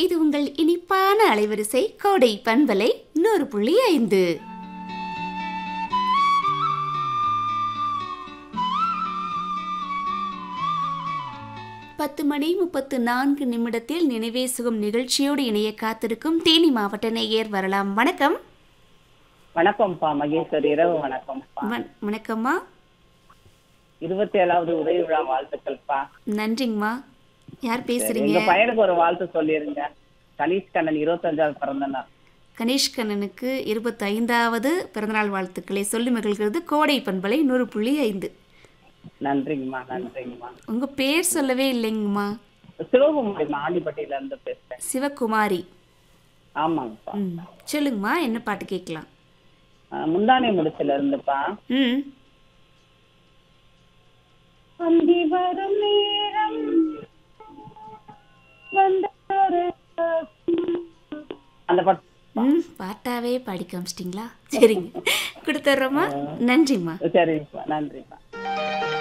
இது உங்கள் இனிப்பான அலைவரிசை கோடை பண்பலை 100.5. மணி 34 நினைவே சுகம் நிகழ்ச்சியோடு இணைய காத்திருக்கும் தேனி மாவட்ட நேயர் வரலாம். வணக்கம். வணக்கம்ப்பா மகேஸ்வரி, இரவு வணக்கம்ப்பா. வணக்கம்மா. 27வது உதவி விழா வாழ்த்துக்கள்ப்பா. நன்றிங்கம்மா. யார் பேசுறீங்க? எங்க பையனுக்கு ஒரு வாழ்த்து சொல்லிருங்க. கணேஷ் கண்ணன் 25வது பிறந்த நாள். கணேஷ் கண்ணனுக்கு 25வது பிறந்தநாள் வாழ்த்துக்களை சொல்லி மகிழ்கிறது கோடை பண்பலை 100.5. நன்றிங்கம்மா, நன்றிங்கம்மா. உங்க பேர் சொல்லவே இல்லைங்கம்மா. சிவகுமாரி, ஆண்டிப்பட்டியில இருந்து பேசுறேன். சிவகுமாரி. ஆமாங்கப்பா. சொல்லுங்கம்மா, என்ன பாட்டு கேட்கலாம்? முந்தானை முடிச்சுல இருந்துப்பா. அந்தி வரும் நேரம் அந்த பாட்டு பாட்டாவே பாடி காமிச்சிட்டிங்களா? சரிங்க, கொடுத்துட்றோம்மா. நன்றிம்மா. சரிங்கப்பா, நன்றிப்பா.